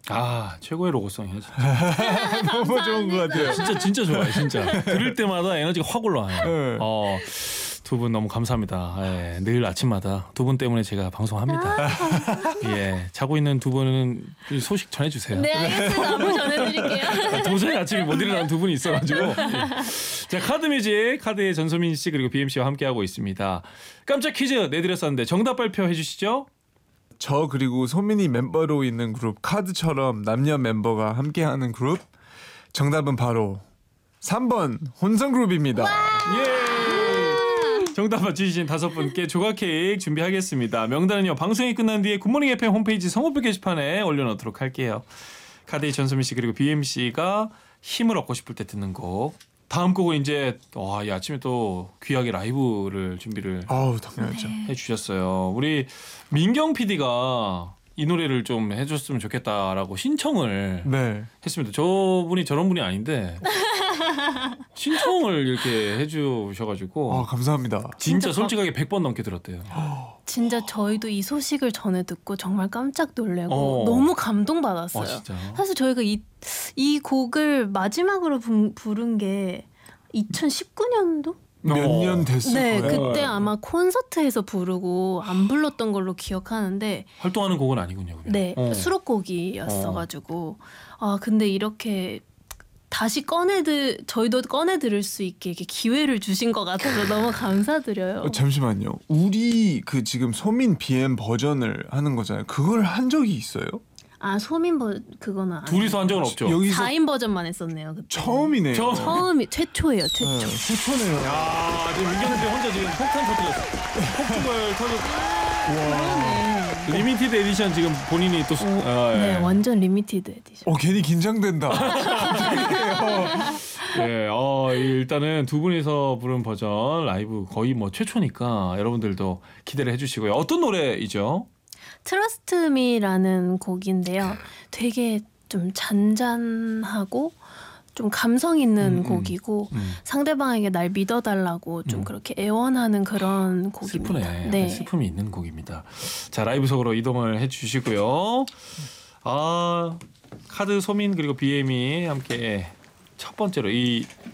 아 최고의 로고송이에요. 진짜. 너무 좋은 것 같아요. 진짜 좋아요. 진짜 들을 때마다 에너지가 확 올라와요. 네. 두 분 너무 감사합니다. 예, 늘 아침마다 두 분 때문에 제가 방송합니다. 예, 자고 있는 두 분은 소식 전해주세요. 네, 알겠습니다. 안부 전해드릴게요. 도저히 아침에 못 일어나는 두 분이 있어가지고. 예. 자, 카드뮤직 카드의 전소민 씨 그리고 BMC와 함께하고 있습니다. 깜짝 퀴즈 내드렸었는데 정답 발표해 주시죠. 저 그리고 소민이 멤버로 있는 그룹 카드처럼 남녀 멤버가 함께하는 그룹 정답은 바로 3번 혼성그룹입니다. 예. 정답 맞추신 5분께 조각 케이크 준비하겠습니다. 명단은요 방송이 끝난 뒤에 굿모닝 FM 홈페이지 선곡표 게시판에 올려놓도록 할게요. 카드의 전소민 씨 그리고 BMC가 힘을 얻고 싶을 때 듣는 곡. 다음 곡은 이제 이 아침에 또 귀하게 라이브를 준비를 아우 당연하죠. 해주셨어요. 우리 민경 PD가 이 노래를 좀 해줬으면 좋겠다라고 신청을 네. 했습니다. 저분이 저런 분이 아닌데 신청을 이렇게 해주셔가지고 감사합니다. 진짜 솔직하게 100번 넘게 들었대요. 진짜 저희도 이 소식을 전해 듣고 정말 깜짝 놀래고 너무 감동받았어요. 진짜. 사실 저희가 이 곡을 마지막으로 부른 게 2019년도? 몇 년 됐을 네, 거예요. 그때 아마 콘서트에서 부르고 안 불렀던 걸로 기억하는데 활동하는 곡은 아니군요. 그냥. 네, 수록곡이었어가지고 근데 이렇게 다시 저희도 꺼내 들을 수 있게 이렇게 기회를 주신 것 같아서 너무 감사드려요. 잠시만요. 우리 그 지금 소민 BM 버전을 하는 거잖아요. 그걸 한 적이 있어요? 소민 그거는 아니에요. 둘이서 한 적은 없죠. 여기서 4인 버전만 했었네요. 그때. 처음이네요. 최초예요. 최초. 최초네요. 야, 지금 민경 씨 혼자 지금 폭탄 터뜨렸어. 폭죽을 터졌고. 리미티드 에디션 지금 본인이 또 네, 완전 리미티드 에디션. 괜히 긴장된다. 네, 일단은 두 분이서 부른 버전 라이브 거의 뭐 최초니까 여러분들도 기대를 해주시고요. 어떤 노래이죠? Trust Me라는 곡인데요. 되게 좀 잔잔하고 좀 감성 있는 곡이고 상대방에게 날 믿어달라고 좀 그렇게 애원하는 그런 곡입니다. 슬프네. 네. 슬픔이 있는 곡입니다. 자, 라이브석으로 이동을 해주시고요. 카드 소민 그리고 BM이 함께 첫 번째로 이